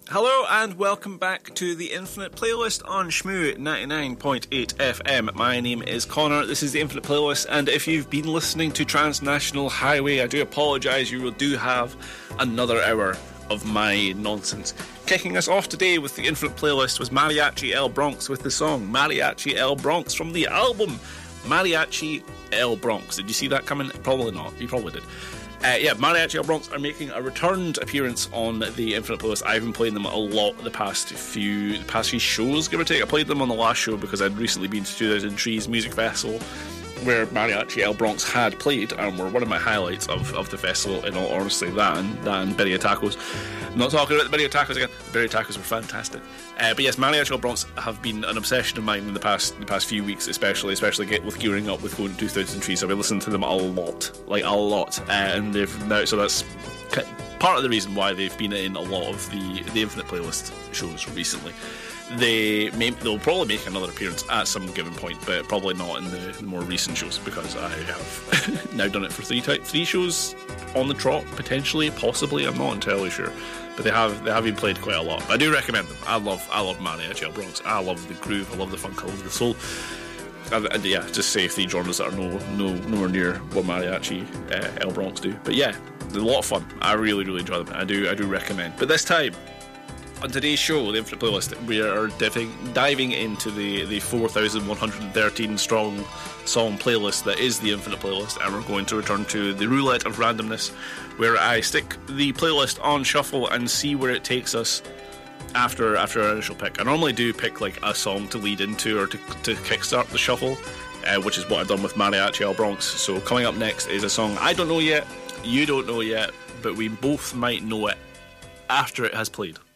Hello and welcome back to the Infinite Playlist on Shmoo 99.8 FM. My name is Connor, this is the Infinite Playlist, and if you've been listening to Transnational Highway, I do apologise, you do have another hour of my nonsense. Kicking us off today with the Infinite Playlist was Mariachi El Bronx with the song Mariachi El Bronx from the album Mariachi El Bronx. Did you see that coming? Probably not, you probably did. Mariachi El Bronx are making a returned appearance on the Infinite Playlist. I've been playing them a lot the past few shows, give or take. I played them on the last show because I'd recently been to 2003's Music Festival, where Mariachi El Bronx had played and were one of my highlights of the festival, in all honesty. That and Birria Tacos. I'm not talking about the Birria Tacos again. The Birria Tacos were fantastic. But yes, Mariachi El Bronx have been an obsession of mine in the past few weeks, especially with gearing up with going to 2003. So I've been listening to them a lot, and they've now. So that's part of the reason why they've been in a lot of the Infinite Playlist shows recently. They'll probably make another appearance at some given point, but probably not in the more recent shows, because I have now done it for three shows on the trot, potentially, possibly. I'm not entirely sure. But they have been played quite a lot. I do recommend them. I love Mariachi El Bronx. I love the groove. I love the funk. I love the soul. And yeah, just say three genres that are nowhere near what Mariachi El Bronx do. But yeah, they're a lot of fun. I really, really enjoy them. I do recommend. But this time, on today's show, the Infinite Playlist, we are diving into the 4,113 strong song playlist that is the Infinite Playlist, and we're going to return to the roulette of randomness, where I stick the playlist on shuffle and see where it takes us after our initial pick. I normally do pick like a song to lead into or to kickstart the shuffle, which is what I've done with Mariachi El Bronx. So coming up next is a song I don't know yet, you don't know yet, but we both might know it after it has played.